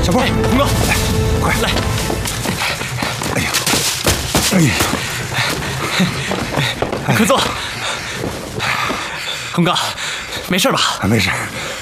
小波， 洪哥， 来，快来！ 哎呀，哎呀， 快坐。洪哥，没事吧？ 没事。